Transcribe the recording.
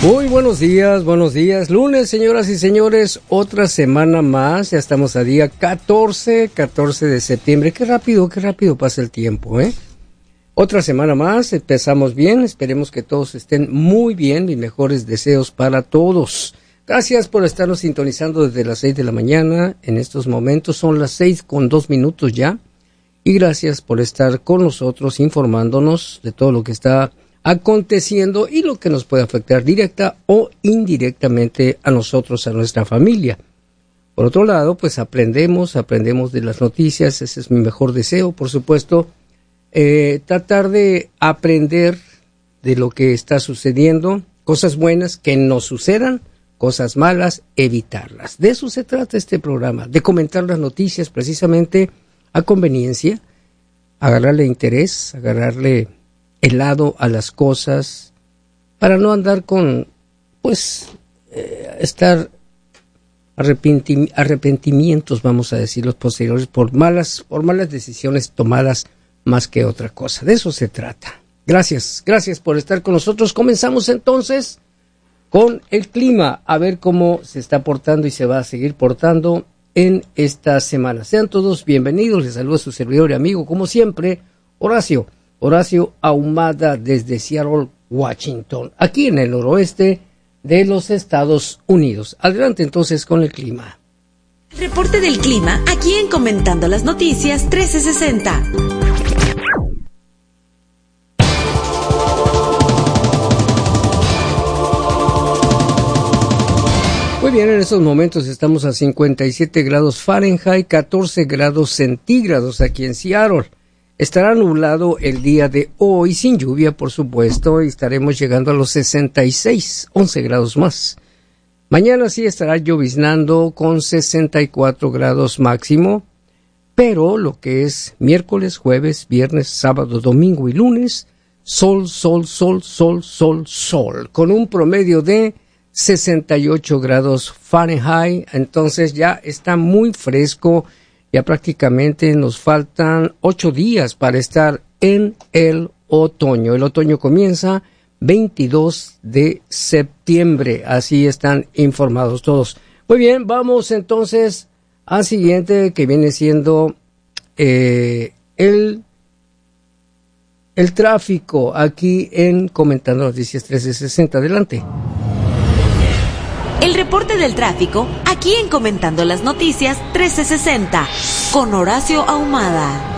Muy buenos días. Lunes, señoras y señores, otra semana más. Ya estamos a día 14 de septiembre. Qué rápido pasa el tiempo, ¿eh? Otra semana más, empezamos bien. Esperemos que todos estén muy bien. Mis mejores deseos para todos. Gracias por estarnos sintonizando desde las 6 de la mañana. En estos momentos son las 6:02 ya. Y gracias por estar con nosotros informándonos de todo lo que está aconteciendo y lo que nos puede afectar directa o indirectamente a nosotros, a nuestra familia. Por otro lado, pues aprendemos de las noticias. Ese es mi mejor deseo, por supuesto. Tratar de aprender de lo que está sucediendo, cosas buenas que nos sucedan, cosas malas, evitarlas. De eso se trata este programa, de comentar las noticias precisamente a conveniencia, agarrarle interés, agarrarle el lado a las cosas, para no andar con, estar arrepentimientos, vamos a decir, los posteriores, por malas decisiones tomadas más que otra cosa. De eso se trata. Gracias por estar con nosotros. Comenzamos entonces con el clima, a ver cómo se está portando y se va a seguir portando en esta semana. Sean todos bienvenidos. Les saluda su servidor y amigo, como siempre, Horacio Ahumada, desde Seattle, Washington, aquí en el noroeste de los Estados Unidos. Adelante entonces con el clima. Reporte del clima, aquí en Comentando las Noticias 1360. Muy bien, en estos momentos estamos a 57 grados Fahrenheit, 14 grados centígrados aquí en Seattle. Estará nublado el día de hoy, sin lluvia, por supuesto, y estaremos llegando a los 66, 11 grados más. Mañana sí estará lloviznando con 64 grados máximo, pero lo que es miércoles, jueves, viernes, sábado, domingo y lunes, sol, con un promedio de 68 grados Fahrenheit. Entonces ya está muy fresco. Ya prácticamente nos faltan 8 días para estar en el otoño. El otoño comienza 22 de septiembre. Así están informados todos. Muy bien, vamos entonces al siguiente, que viene siendo el tráfico aquí en Comentando Noticias 1360. Adelante. El reporte del tráfico, aquí en Comentando las Noticias 1360, con Horacio Ahumada.